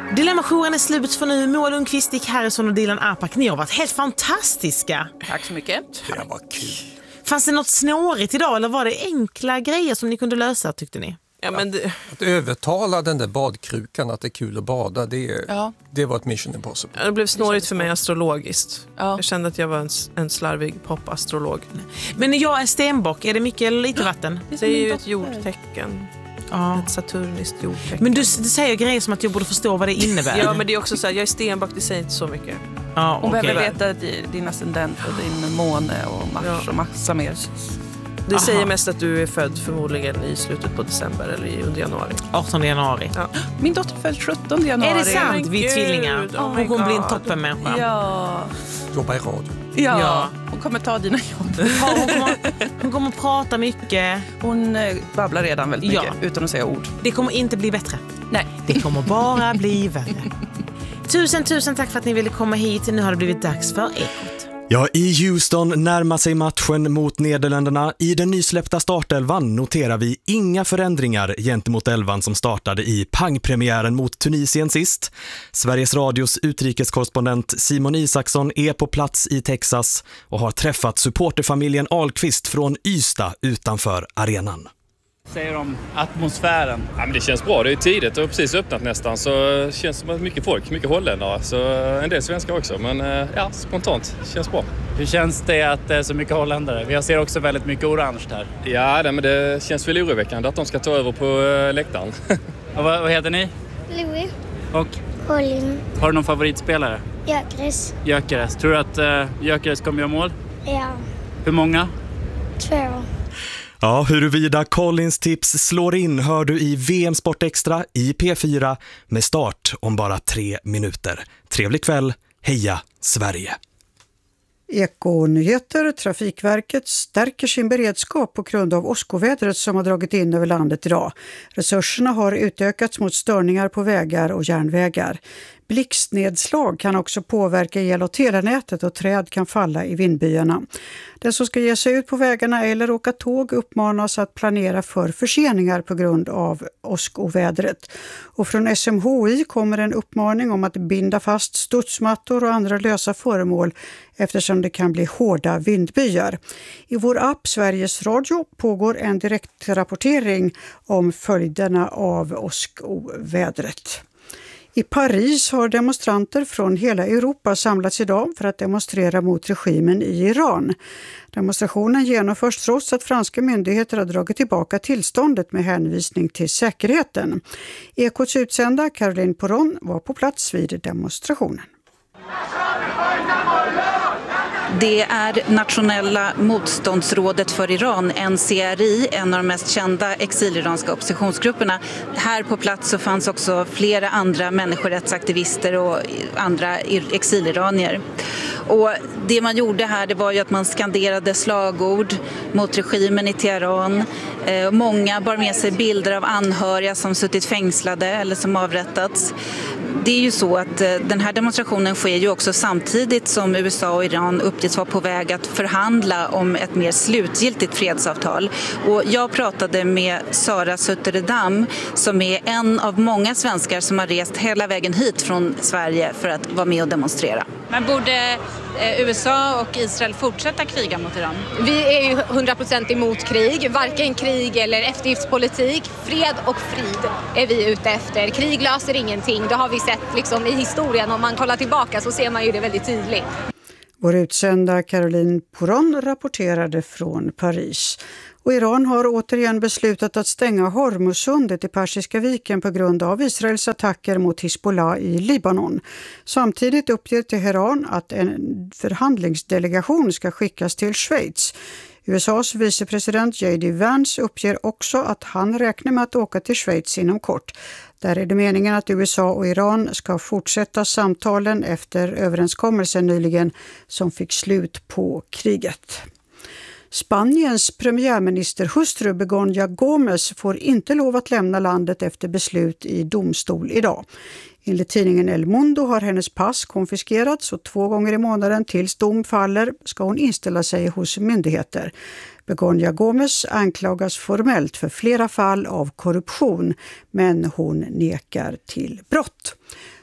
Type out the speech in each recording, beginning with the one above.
Dilemma-jouren är slut för nu. Moa Lundqvist, Dick Harrison och Dilan Apak. Ni har varit helt fantastiska. Tack så mycket. Det var kul. Fanns det något snårigt idag eller var det enkla grejer som ni kunde lösa, tyckte ni? Ja, men att övertala den där badkrukan att det är kul att bada, det var ett mission impossible. Det blev snårigt för mig astrologiskt. Ja. Jag kände att jag var en slarvig popastrolog. Men när jag är stenbock, är det mycket eller lite vatten? Det är ju ett jordtecken. Ja. Ett saturniskt jordtecken. Men du säger grejer som att jag borde förstå vad det innebär. Ja, men det är också så här, jag är stenbock, det säger inte så mycket. Ja, hon behöver veta din ascendent och din måne och Mars och massa mer. Det säger mest att du är född förmodligen i slutet på december eller under januari. 18 januari. Ja. Min dotter född 17 januari. Är det sant? Vi är tvillingar. Oh hon blir en toppenmänniska. Ja. Jobba i radio. Ja, hon kommer ta dina jobb. Hon kommer prata mycket. Hon babblar redan väldigt mycket utan att säga ord. Det kommer inte bli bättre. Nej. Det kommer bara bli värre. Tusen tack för att ni ville komma hit. Nu har det blivit dags för Ekot. Ja, i Houston närmar sig matchen mot Nederländerna. I den nysläppta startelvan noterar vi inga förändringar gentemot elvan som startade i pangpremiären mot Tunisien sist. Sveriges Radios utrikeskorrespondent Simon Isaksson är på plats i Texas och har träffat supporterfamiljen Ahlqvist från Ystad utanför arenan. Säger om atmosfären? Ja, men det känns bra, det är tidigt och precis öppnat nästan, så det känns som att mycket folk, mycket holländare, så en del svenskar också, men spontant, det känns bra. Hur känns det att det är så mycket holländare? Vi ser också väldigt mycket orange här. Ja, men det känns väl oroväckande att de ska ta över på läktaren. Och vad heter ni? Louis. Och? Colin. Har du någon favoritspelare? Gyökeres. Tror du att Gyökeres kommer göra mål? Ja. Hur många? 2. Ja, huruvida Collins tips slår in hör du i VM Sport Extra i P4 med start om bara 3 minuter. Trevlig kväll, heja Sverige! Eko-nyheter. Trafikverket stärker sin beredskap på grund av åskovädret som har dragit in över landet idag. Resurserna har utökats mot störningar på vägar och järnvägar. Blixtnedslag kan också påverka el- och telenätet och träd kan falla i vindbyarna. Den som ska ge sig ut på vägarna eller åka tåg uppmanas att planera för förseningar på grund av åskovädret. Och från SMHI kommer en uppmaning om att binda fast studsmattor och andra lösa föremål eftersom det kan bli hårda vindbyar. I vår app Sveriges Radio pågår en direktrapportering om följderna av åskovädret. I Paris har demonstranter från hela Europa samlats idag för att demonstrera mot regimen i Iran. Demonstrationen genomförs trots att franska myndigheter har dragit tillbaka tillståndet med hänvisning till säkerheten. Ekots utsända Caroline Poron var på plats vid demonstrationen. Det är Nationella motståndsrådet för Iran, NCRI, en av de mest kända exiliranska oppositionsgrupperna. Här på plats så fanns också flera andra människorättsaktivister och andra exiliranier. Och det man gjorde här, det var ju att man skanderade slagord mot regimen i Teheran. Många bar med sig bilder av anhöriga som suttit fängslade eller som avrättats. Det är ju så att den här demonstrationen sker ju också samtidigt som USA och Iran uppges vara på väg att förhandla om ett mer slutgiltigt fredsavtal. Och jag pratade med Sara Sutterdam som är en av många svenskar som har rest hela vägen hit från Sverige för att vara med och demonstrera. Men borde USA och Israel fortsätta kriga mot Iran? Vi är ju 100% emot krig, varken krig eller eftergiftspolitik. Fred och frid är vi ute efter. Krig löser ingenting, det har vi sett liksom i historien. Om man kollar tillbaka så ser man ju det väldigt tydligt. Vår utsända Caroline Poron rapporterade från Paris. Och Iran har återigen beslutat att stänga Hormuzsundet i Persiska viken på grund av Israels attacker mot Hizbollah i Libanon. Samtidigt uppger Teheran att en förhandlingsdelegation ska skickas till Schweiz. USAs vicepresident J.D. Vance uppger också att han räknar med att åka till Schweiz inom kort. Där är det meningen att USA och Iran ska fortsätta samtalen efter överenskommelsen nyligen som fick slut på kriget. Spaniens premiärministerhustru Begoña Gómez får inte lov att lämna landet efter beslut i domstol idag. Enligt tidningen El Mundo har hennes pass konfiskerats och 2 gånger i månaden tills dom faller ska hon inställa sig hos myndigheter. Begoña Gómez anklagas formellt för flera fall av korruption, men hon nekar till brott.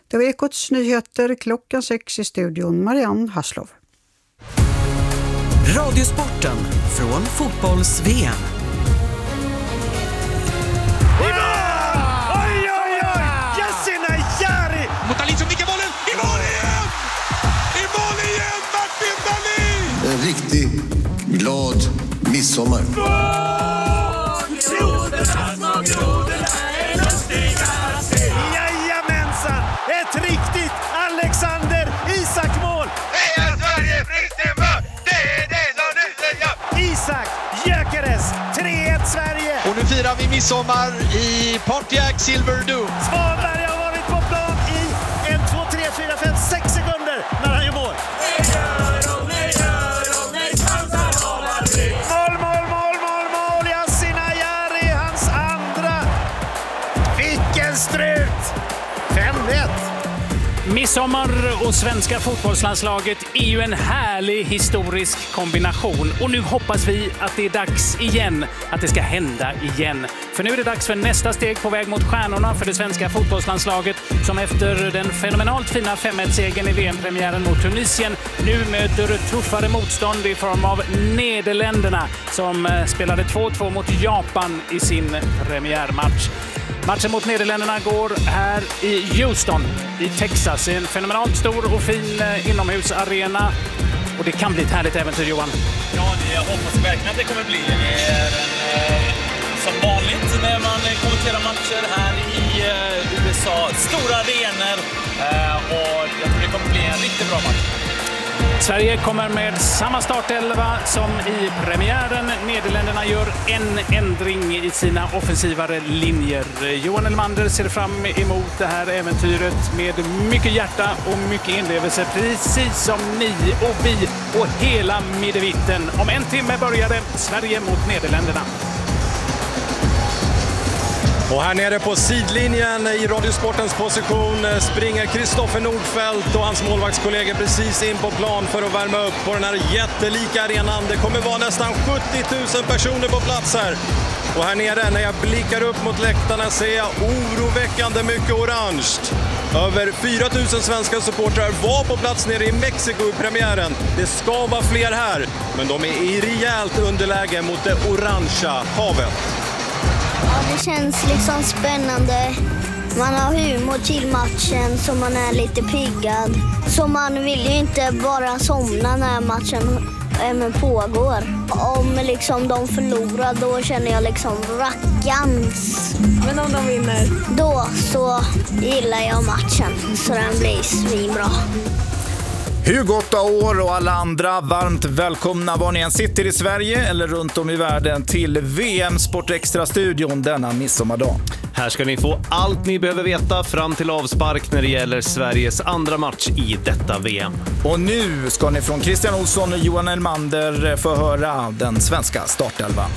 Det var Ekots nyheter klockan 6 i studion. Marianne Hasslov. Radiosporten från fotbolls-VM. Oj, oj, oj! Yassine Jari! Mot Dahlin som nickar bollen. I mål igen! I mål igen, Martin Dahlin! En riktig glad midsommar. Jajamensan! Ett riktigt Alexander Isak-mål! Heja Sverige, Fristenberg! Det är det som nu säger! Isak Gyökeres, 3-1 Sverige! Och nu firar vi midsommar i Pontiac Silverdome. Svanberg har varit på plan i 1, 2, 3, 4, 5, 6 sekunder när han gör mål. Mål! Yassine Jari, hans andra. Vilken strut! 5-1. Midsommar och svenska fotbollslandslaget är ju en härlig historisk kombination. Och nu hoppas vi att det är dags igen, att det ska hända igen. För nu är det dags för nästa steg på väg mot stjärnorna för det svenska fotbollslandslaget som efter den fenomenalt fina 5-1-segern i VM-premiären mot Tunisien nu möter tuffare motstånd i form av Nederländerna som spelade 2-2 mot Japan i sin premiärmatch. Matchen mot Nederländerna går här i Houston i Texas. En fenomenalt stor och fin inomhusarena. Och det kan bli ett härligt äventyr, Johan. Ja, jag hoppas verkligen att det kommer bli. Det är som vanligt när man kommenterar matcher här i USA. Stora arenor och jag tror det kommer bli en riktigt bra match. Sverige kommer med samma startelva som i premiären. Nederländerna gör en ändring i sina offensivare linjer. Johan Elmander ser fram emot det här äventyret med mycket hjärta och mycket inlevelse. Precis som ni och vi och hela middevitten. Om en timme började Sverige mot Nederländerna. Och här nere på sidlinjen i Radiosportens position springer Kristoffer Nordfeldt och hans målvaktskollegor precis in på plan för att värma upp på den här jättelika arenan. Det kommer vara nästan 70 000 personer på plats här. Och här nere, när jag blickar upp mot läktarna, ser jag oroväckande mycket orange. Över 4 000 svenska supportrar var på plats nere i Mexiko i premiären. Det ska vara fler här, men de är i rejält underläge mot det orangea havet. Ja, det känns liksom spännande. Man har humor till matchen så man är lite piggad. Så man vill ju inte bara somna när matchen pågår. Om liksom de förlorar då känner jag liksom rackans. Men om de vinner? Då så gillar jag matchen så den blir svinbra. Hur gott år och alla andra, varmt välkomna var ni än sitter i Sverige eller runt om i världen till VM Sport Extra-studion denna midsommardag. Här ska ni få allt ni behöver veta fram till avspark när det gäller Sveriges andra match i detta VM. Och nu ska ni från Christian Olsson och Johan Elmander få höra den svenska startelvan.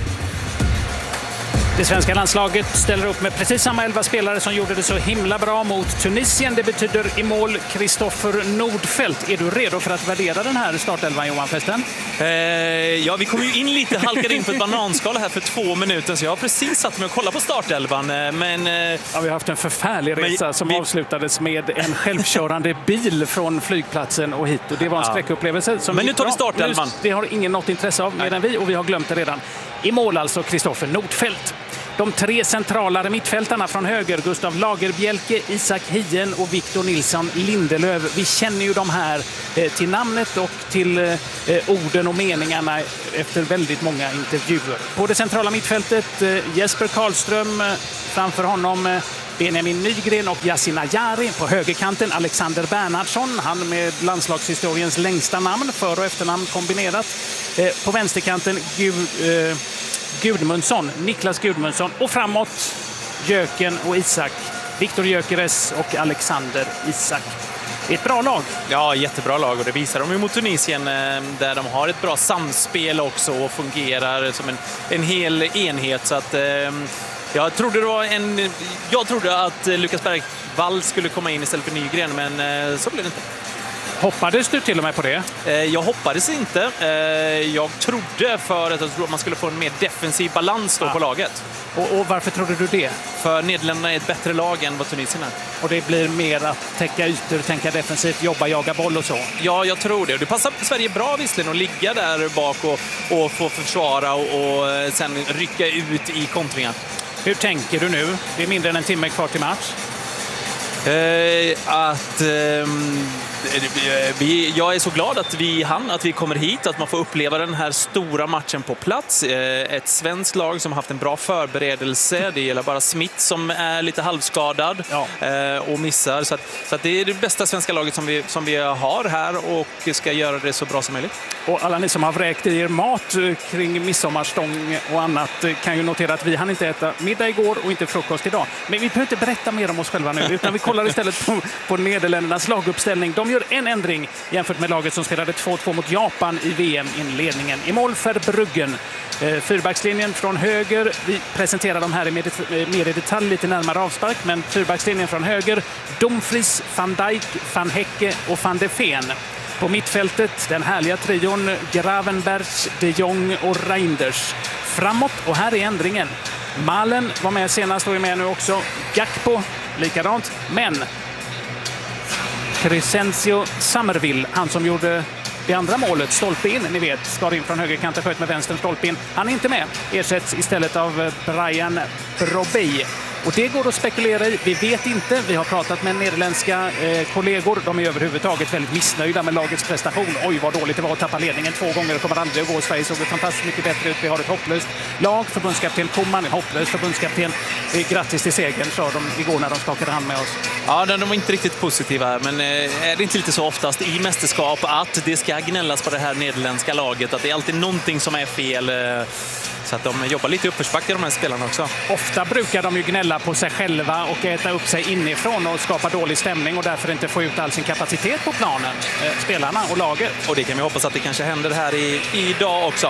Det svenska landslaget ställer upp med precis samma 11 spelare som gjorde det så himla bra mot Tunisien. Det betyder i mål Kristoffer Nordfeldt. Är du redo för att värdera den här startelvan, Johan Festen? Ja, vi kom ju in lite, halkade in på ett bananskal här för 2 minuter, så jag har precis satt mig och kollat på startelvan. Men ja, vi har haft en förfärlig resa som avslutades med en självkörande bil från flygplatsen och hit. Och det var en skräckupplevelse. Men nu tar vi startelvan. Det har ingen något intresse av mer än vi, och vi har glömt det redan. I mål alltså Kristoffer Nordfeldt. De 3 centralare mittfältarna från höger, Gustav Lagerbjälke, Isak Hien och Victor Nilsson Lindelöf. Vi känner ju de här till namnet och till orden och meningarna efter väldigt många intervjuer. På det centrala mittfältet Jesper Karlström, framför honom Benjamin Nygren och Yassine Jari. På högerkanten Alexander Bernhardsson, han med landslagshistoriens längsta namn, för- och efternamn kombinerat. På vänsterkanten Gudmundsson, Niklas Gudmundsson, och framåt Jöken och Isak, Viktor Gyökeres och Alexander Isak. Ett bra lag. Ja, jättebra lag, och det visar de ju mot Tunisien där de har ett bra samspel också och fungerar som en hel enhet. Så att jag trodde att Lukas Bergvall skulle komma in istället för Nygren, men så blev det inte. Hoppades du till och med på det? Jag hoppades inte. Jag trodde för att man skulle få en mer defensiv balans då på laget. Och varför trodde du det? För Nederländerna är ett bättre lag än vad Tunisien är. Och det blir mer att täcka ytor, tänka defensivt, jobba, jaga boll och så? Ja, jag tror det. Och det passar Sverige bra visserligen att ligga där bak och få försvara och sen rycka ut i kontringar. Hur tänker du nu? Det är mindre än en timme kvar till match. Jag är så glad att vi kommer hit, att man får uppleva den här stora matchen på plats. Ett svenskt lag som har haft en bra förberedelse. Det gäller bara Smith som är lite halvskadad och missar. Så att det är det bästa svenska laget som vi har här och ska göra det så bra som möjligt. Och alla ni som har vräkt i er mat kring midsommarstång och annat kan ju notera att vi hann inte äta middag igår och inte frukost idag. Men vi behöver inte berätta mer om oss själva nu, utan vi kollar istället på Nederländernas laguppställning. De gör en ändring jämfört med laget som spelade 2-2 mot Japan i VM-inledningen. I mål Verbruggen. Fyrbackslinjen från höger. Vi presenterar de här mer i detalj lite närmare avspark, men fyrbackslinjen från höger. Dumfries, Van Dijk, Van Hecke och Van de Ven. På mittfältet den härliga trion Gravenberch, de Jong och Reinders. Framåt, och här är ändringen. Malen var med senast och är med nu också. Gakpo, likadant. Men Crescencio Summerville, han som gjorde det andra målet, stolpe in, ni vet, skar in från högerkanten, sköt med vänstern, stolpe in. Han är inte med, ersätts istället av Brian Brobey. Och det går att spekulera i, vi vet inte. Vi har pratat med nederländska kollegor, de är överhuvudtaget väldigt missnöjda med lagets prestation. Oj, vad dåligt det var att tappa ledningen 2 gånger, det kommer aldrig att gå. Sverige såg fantastiskt mycket bättre ut, vi har ett hopplöst lag. Förbundskapten Koeman, en hopplös förbundskapten. Grattis till segern, sa de igår när de skakade hand med oss. Ja, de var inte riktigt positiva, men är det inte lite så oftast i mästerskap att det ska gnällas på det här nederländska laget, att det är alltid någonting som är fel, så att de jobbar lite uppförsbacka, de här spelarna också. Ofta brukar de ju gnälla på sig själva och äta upp sig inifrån och skapa dålig stämning och därför inte få ut all sin kapacitet på planen, spelarna och laget. Och det kan vi hoppas att det kanske händer här idag också.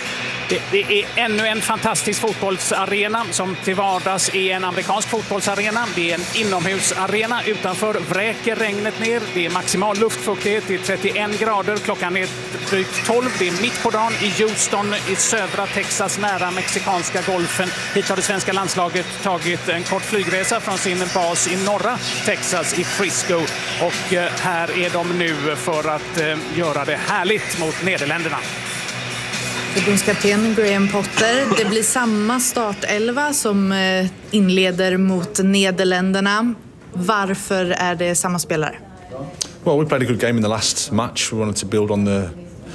Det är ännu en fantastisk fotbollsarena som till vardags är en amerikansk fotbollsarena. Det är en inomhusarena. Utanför vräker regnet ner. Det är maximal luftfuktighet. Det är 31 grader. Klockan är drygt 12. Det är mitt på dagen i Houston i södra Texas nära mexikanska golfen. Hit har det svenska landslaget tagit en kort flygresa från sin bas i norra Texas i Frisco. Och här är de nu för att göra det härligt mot Nederländerna. Förbundskapten Graham Potter, det blir samma startelva som inleder mot Nederländerna. Varför är det samma spelare? Well, we played a good game in the last match. We wanted to build on the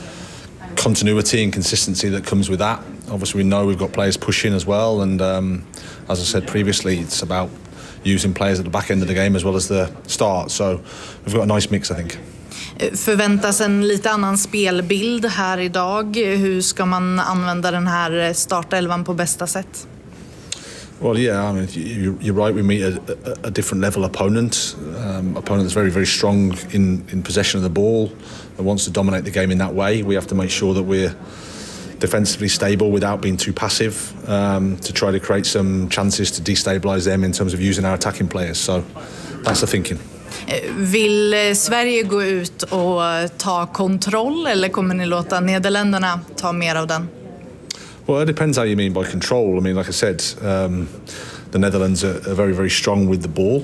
continuity and consistency that comes with that. Obviously, we know we've got players pushing as well, and as I said previously, it's about using players at the back end of the game as well as the start. So we've got a nice mix, I think. Förväntas en lite annan spelbild här idag. Hur ska man använda den här startelvan på bästa sätt? Well, yeah, I mean, you're right. We meet a different level opponent. Opponent that's very, very strong in possession of the ball and wants to dominate the game in that way. We have to make sure that we're defensively stable without being too passive, to try to create some chances to destabilize them in terms of using our attacking players. So that's the thinking. Vill Sverige gå ut och ta kontroll eller kommer ni låta Nederländerna ta mer av den? Well, it depends how you mean by control. I mean, like I said, the Netherlands are very, very strong with the ball.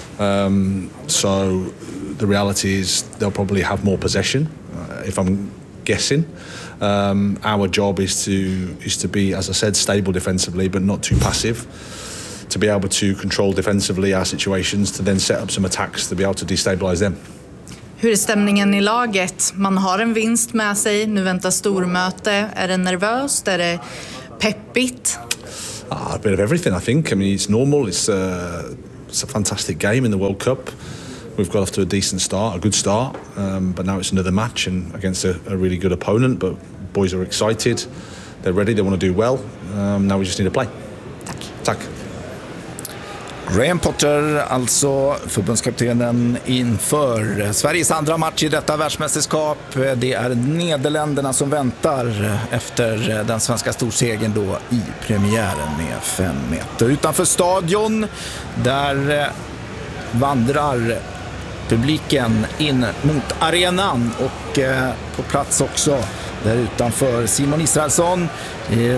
So the reality is they'll probably have more possession, if I'm guessing. Our job is to be, as I said, stable defensively, but not too passive. To be able to control defensively our situations, to then set up some attacks to be able to destabilize them. Hur är stämningen i laget? Man har en vinst med sig, nu väntar stormöte. Är det nervöst? Är det peppigt? A bit of everything, I think. I mean, it's normal. It's a fantastic game in the World Cup. We've got off to a decent start, a good start, but now it's another match and against a really good opponent. But boys are excited. They're ready. They want to do well. Now we just need to play. Tack. Graham Potter, alltså förbundskaptenen inför Sveriges andra match i detta världsmästerskap. Det är Nederländerna som väntar efter den svenska storsegern då i premiären med 5 meter. Utanför stadion, där vandrar publiken in mot arenan och på plats också där utanför Simon Israelsson.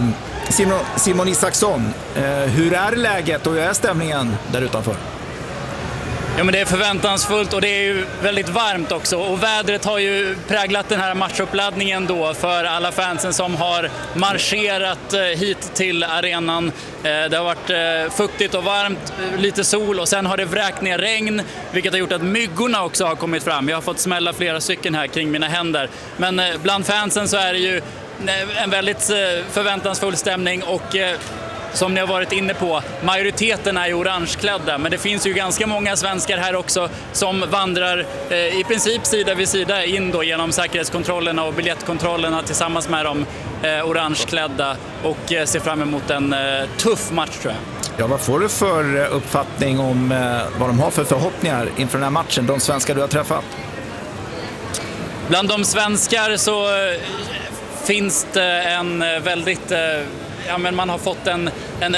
Simon Isaksson, hur är läget och hur är stämningen där utanför? Ja, men det är förväntansfullt och det är ju väldigt varmt också, och vädret har ju präglat den här matchuppladdningen då för alla fansen som har marscherat hit till arenan. Det har varit fuktigt och varmt, lite sol, och sen har det vräkt ner regn, vilket har gjort att myggorna också har kommit fram. Jag har fått smälla flera stycken här kring mina händer, men bland fansen så är det ju en väldigt förväntansfull stämning, och som ni har varit inne på, majoriteten är ju orangeklädda, men det finns ju ganska många svenskar här också som vandrar i princip sida vid sida in då genom säkerhetskontrollerna och biljettkontrollerna tillsammans med de orangeklädda, och ser fram emot en tuff match, tror jag. Ja, vad får du för uppfattning om vad de har för förhoppningar inför den här matchen, de svenskar du har träffat? Bland de svenskar så finns det en väldigt... Ja, men man har fått en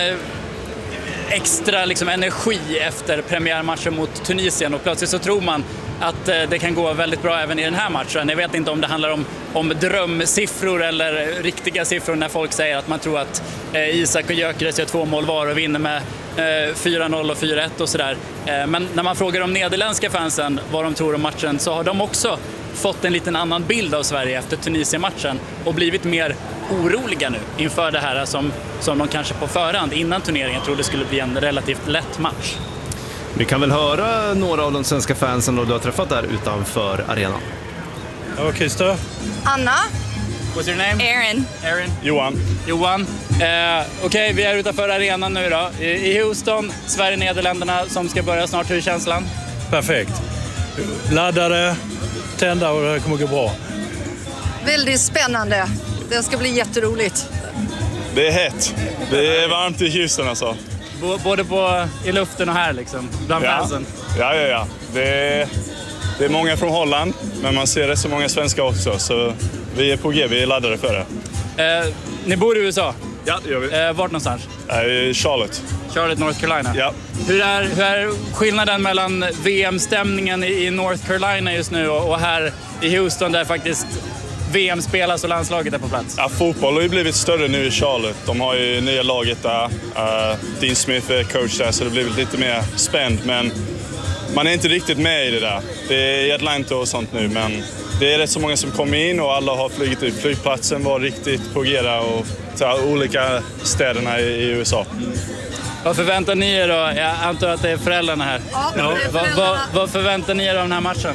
extra liksom energi efter premiärmatchen mot Tunisien, och plötsligt så tror man att det kan gå väldigt bra även i den här matchen. Jag vet inte om det handlar om drömsiffror eller riktiga siffror när folk säger att man tror att Isak och Gyökeres gör 2 mål var och vinner med 4-0 och 4-1 och sådär. Men när man frågar de nederländska fansen vad de tror om matchen, så har de också fått en liten annan bild av Sverige efter Tunisien-matchen och blivit mer oroliga nu inför det här som de kanske på förhand innan turneringen trodde skulle bli en relativt lätt match. Vi kan väl höra några av de svenska fansen då du har träffat där utanför arenan. Ja, Christer. Anna. What's your name? Aaron. Johan. Okej, vi är utanför arenan nu då. I Houston, Sverige-Nederländerna som ska börja snart. Hur är känslan? Perfekt. Laddade, tända, och det kommer gå bra. Väldigt spännande. Det ska bli jätteroligt. Det är hett. Det är varmt i Houston alltså. Både i luften och här liksom, bland fansen. Ja. Det är många från Holland, men man ser rätt så många svenskar också. Så vi är på G, vi är laddade för det. Ni bor i USA? Ja, det gör vi. Vart någonstans? Charlotte, North Carolina. Ja. Hur är skillnaden mellan VM-stämningen i North Carolina just nu och här i Houston där faktiskt VM spelas och landslaget är på plats? Ja, fotboll har ju blivit större nu i Charlotte. De har ju nya laget där. Dean Smith är coach där, så det blir lite mer spänt. Men man är inte riktigt med i det där. Det är i Atlanta och sånt nu, men det är rätt så många som kommer in och alla har flugit ut. Flygplatsen var riktigt på G och till olika städerna i USA. Vad förväntar ni er då? Jag antar att det är föräldrarna här. Ja, det är föräldrarna. Vad förväntar ni er av den här matchen?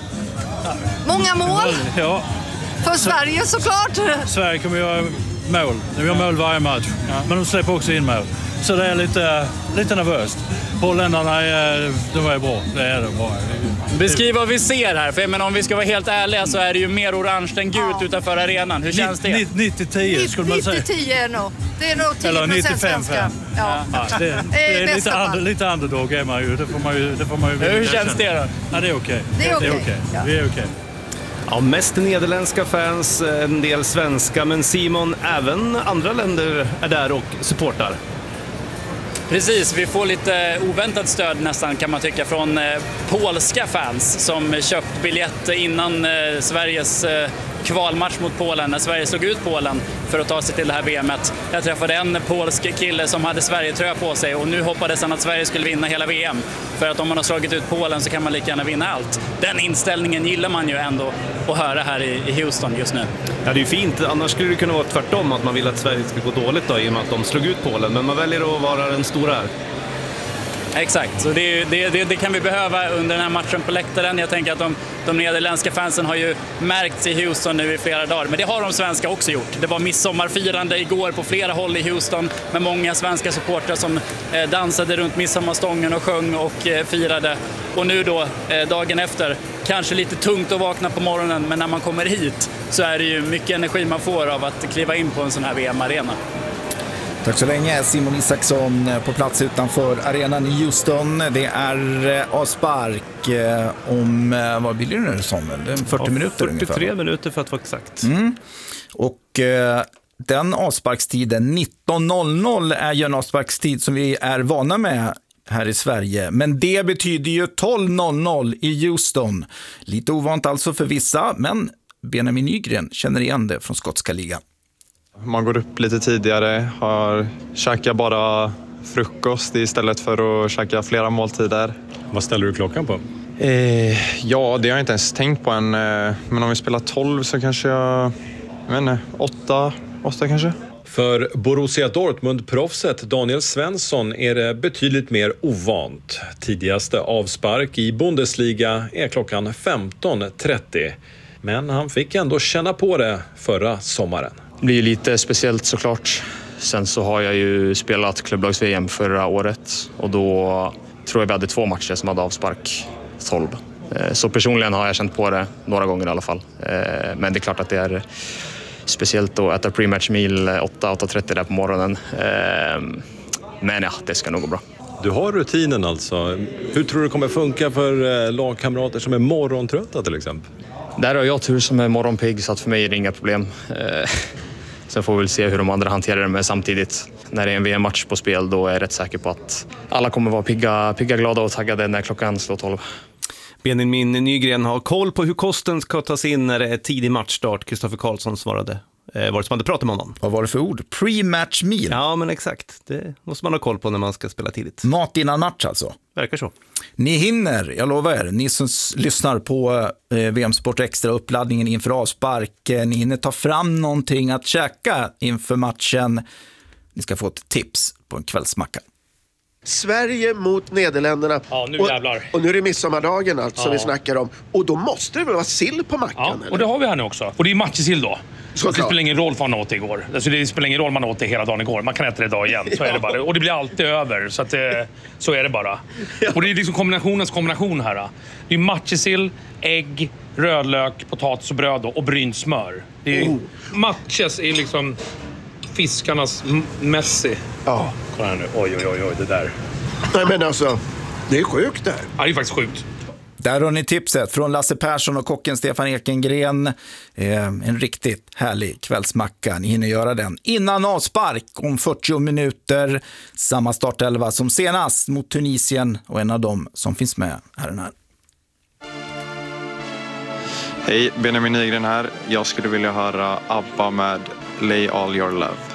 Många mål. Ja. För Sverige såklart. Sverige kommer göra mål. De gör mål varje match. Ja. Men de släpper också in mål. Så det är lite nervöst. Holländarna de är bra. Det är de bra. Beskriv vad vi ser här. För om vi ska vara helt ärliga så är det ju mer orange än gult utanför arenan. Hur känns det? 90-10 skulle man säga. 90-10 är nog. Det är nog 10% eller 95-5. svenska. Ja. Det är lite underdog är man ju. Det får man ju hur känns det då? Ja, det är okej. Det är okej. Ja. Vi är okej. Ja, mest nederländska fans, en del svenska, men Simon, även andra länder är där och supportar. Precis, vi får lite oväntat stöd nästan kan man tycka från polska fans som köpt biljett innan Sveriges kvalmatch mot Polen, när Sverige slog ut Polen för att ta sig till det här VMet. Jag träffade en polsk kille som hade Sverige-tröja på sig och nu hoppades han att Sverige skulle vinna hela VM. För att om man har slagit ut Polen så kan man lika gärna vinna allt. Den inställningen gillar man ju ändå att höra här i Houston just nu. Ja, det är ju fint. Annars skulle det kunna vara tvärtom, att man vill att Sverige ska gå dåligt då, i och med att de slog ut Polen. Men man väljer att vara den stora här. Exakt, så det kan vi behöva under den här matchen på läktaren. Jag tänker att de nederländska fansen har ju märkts i Houston nu i flera dagar. Men det har de svenska också gjort. Det var midsommarfirande igår på flera håll i Houston med många svenska supportrar som dansade runt midsommarstången och sjöng och firade. Och nu då, dagen efter, kanske lite tungt att vakna på morgonen, men när man kommer hit så är det ju mycket energi man får av att kliva in på en sån här VM-arena. Tack så länge, Simon Isaksson på plats utanför arenan i Houston. Det är avspark om, vad blir det nu, Samuel? 40 minuter ungefär. 43 minuter för att vara exakt. Och den avsparkstiden 19.00 är ju en avsparkstid som vi är vana med här i Sverige. Men det betyder ju 12.00 i Houston. Lite ovant alltså för vissa, men Benjamin Nygren känner igen det från skotska ligan. Man går upp lite tidigare, käkar bara frukost istället för att käka flera måltider. Vad ställer du klockan på? Ja, det har jag inte ens tänkt på än. Men om vi spelar 12 så kanske jag vet inte, 8 kanske. För Borussia Dortmund-proffset Daniel Svensson är det betydligt mer ovant. Tidigaste avspark i Bundesliga är klockan 15:30. Men han fick ändå känna på det förra sommaren. Det blir lite speciellt såklart. Sen så har jag ju spelat klubblags-VM förra året och då tror jag vi hade 2 matcher som hade avspark 12. Så personligen har jag känt på det några gånger i alla fall. Men det är klart att det är speciellt att äta pre-match meal 8:30 där på morgonen. Men ja, det ska nog gå bra. Du har rutinen alltså. Hur tror du det kommer funka för lagkamrater som är morgontrötta till exempel? Där har jag tur som är morgonpigg så att för mig är det inga problem. Sen får vi väl se hur de andra hanterar det, men samtidigt när det är en VM-match på spel då är jag rätt säker på att alla kommer vara pigga, glada och taggade när klockan slår 12. Benjamin Nygren har koll på hur kosten ska tas in när det är tidig matchstart. Kristoffer Karlsson svarade. Var det som hade pratat med honom? Vad var det för ord? Pre-match meal? Ja, men exakt. Det måste man ha koll på när man ska spela tidigt. Mat innan match alltså? Verkar så. Ni hinner, jag lovar er, ni som lyssnar på VM Sport Extra uppladdningen inför avspark, ni hinner ta fram någonting att käka inför matchen. Ni ska få ett tips på en kvällsmacka. Sverige mot Nederländerna. Ja, nu jävlar. Och nu är det midsommardagen alltså, som vi snackar om. Och då måste det väl vara sill på mackan? Ja, eller? Och det har vi här nu också. Och det är matjessill då. Så det spelar ingen roll vad man åt det igår. Alltså det spelar ingen roll man åt det hela dagen igår. Man kan äta det idag igen. Så är det bara. Och det blir alltid över. Så, att så är det bara. Och det är liksom kombinationens kombination här. Det är matjessill, ägg, rödlök, potatis och bröd och brynt smör. Det är, matjes är liksom fiskarnas Messi. Ja. Kolla här nu. Oj, det där. Nej men alltså, det är sjukt där. Ja, det är faktiskt sjukt. Där har ni tipset från Lasse Persson och kocken Stefan Ekengren. En riktigt härlig kvällsmacka. Ni hinner göra den innan avspark om 40 minuter. Samma startelva som senast mot Tunisien och en av dem som finns med är den här. Hej, Benjamin Nygren här. Jag skulle vilja höra ABBA med Lay All Your Love.